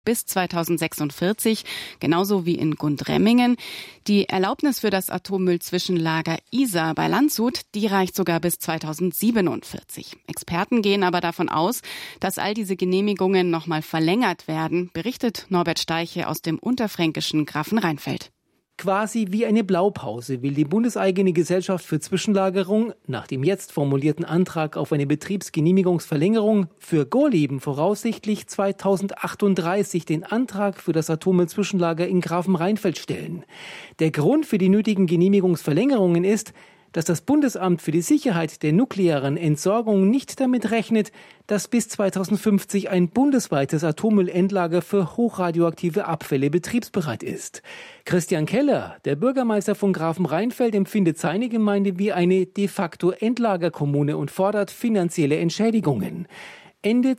bis 2046, genauso wie in Gundremmingen. Die Erlaubnis für das Atommüllzwischenlager Isar bei Landshut, die reicht sogar bis 2047. Experten gehen aber davon aus, dass all diese Genehmigungen nochmal verlängert werden, berichtet Norbert Steiche aus dem unterfränkischen Grafenrheinfeld. Quasi wie eine Blaupause will die bundeseigene Gesellschaft für Zwischenlagerung nach dem jetzt formulierten Antrag auf eine Betriebsgenehmigungsverlängerung für Gorleben voraussichtlich 2038 den Antrag für das Atommüllzwischenlager in Grafenrheinfeld stellen. Der Grund für die nötigen Genehmigungsverlängerungen ist, dass das Bundesamt für die Sicherheit der nuklearen Entsorgung nicht damit rechnet, dass bis 2050 ein bundesweites Atommüllendlager für hochradioaktive Abfälle betriebsbereit ist. Christian Keller, der Bürgermeister von Grafenrheinfeld, empfindet seine Gemeinde wie eine de facto Endlagerkommune und fordert finanzielle Entschädigungen. Ende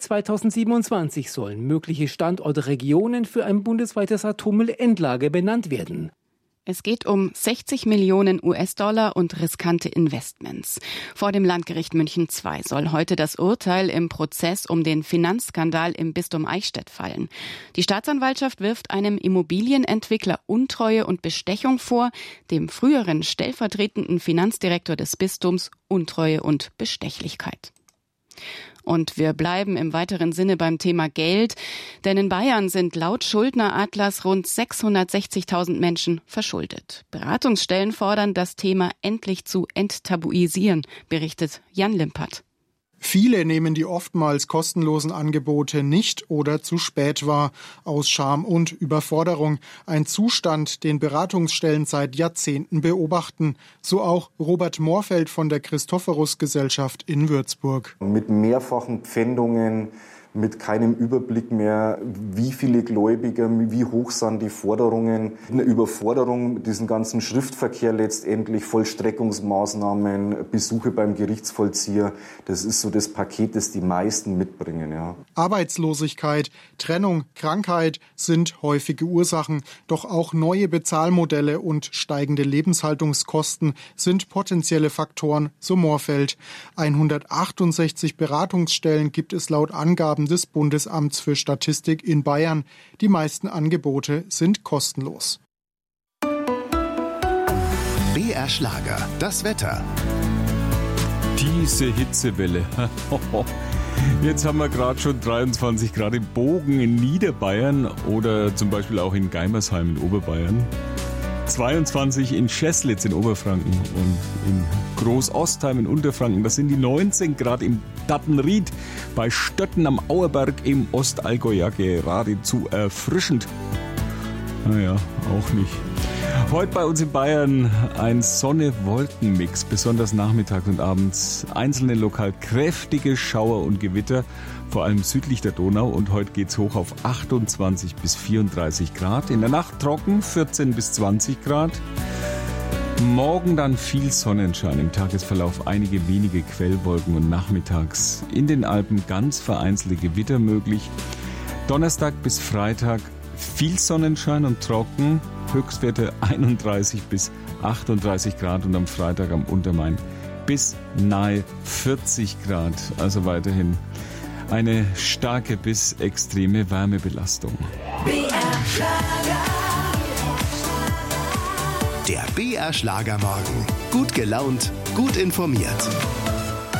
2027 sollen mögliche Standortregionen für ein bundesweites Atommüllendlager benannt werden. Es geht um 60 Millionen US-Dollar und riskante Investments. Vor dem Landgericht München II soll heute das Urteil im Prozess um den Finanzskandal im Bistum Eichstätt fallen. Die Staatsanwaltschaft wirft einem Immobilienentwickler Untreue und Bestechung vor, dem früheren stellvertretenden Finanzdirektor des Bistums Untreue und Bestechlichkeit. Und wir bleiben im weiteren Sinne beim Thema Geld, denn in Bayern sind laut Schuldneratlas rund 660.000 Menschen verschuldet. Beratungsstellen fordern, das Thema endlich zu enttabuisieren, berichtet Jan Limpert. Viele nehmen die oftmals kostenlosen Angebote nicht oder zu spät wahr, aus Scham und Überforderung. Ein Zustand, den Beratungsstellen seit Jahrzehnten beobachten. So auch Robert Moorfeld von der Christophorus-Gesellschaft in Würzburg. Mit mehrfachen Pfändungen, mit keinem Überblick mehr, wie viele Gläubiger, wie hoch sind die Forderungen. Eine Überforderung, diesen ganzen Schriftverkehr letztendlich, Vollstreckungsmaßnahmen, Besuche beim Gerichtsvollzieher. Das ist so das Paket, das die meisten mitbringen. Ja. Arbeitslosigkeit, Trennung, Krankheit sind häufige Ursachen. Doch auch neue Bezahlmodelle und steigende Lebenshaltungskosten sind potenzielle Faktoren, so Moorfeld. 168 Beratungsstellen gibt es laut Angaben des Bundesamts für Statistik in Bayern. Die meisten Angebote sind kostenlos. BR Schlager, das Wetter. Diese Hitzewelle. Jetzt haben wir gerade schon 23 Grad im Bogen in Niederbayern oder zum Beispiel auch in Geimersheim in Oberbayern. 22 in Scheßlitz in Oberfranken und in Großostheim in Unterfranken. Das sind die 19 Grad im Dattenried. Bei Stötten am Auerberg im Ostallgäu ja geradezu erfrischend. Naja, auch nicht. Heute bei uns in Bayern ein Sonne-Wolken-Mix, besonders nachmittags und abends. Einzelne lokal kräftige Schauer und Gewitter, vor allem südlich der Donau. Und heute geht's hoch auf 28 bis 34 Grad. In der Nacht trocken, 14 bis 20 Grad. Morgen dann viel Sonnenschein, im Tagesverlauf einige wenige Quellwolken und nachmittags in den Alpen ganz vereinzelte Gewitter möglich. Donnerstag bis Freitag viel Sonnenschein und trocken, Höchstwerte 31 bis 38 Grad und am Freitag am Untermain bis nahe 40 Grad. Also weiterhin eine starke bis extreme Wärmebelastung. Der BR Schlagermorgen. Gut gelaunt, gut informiert.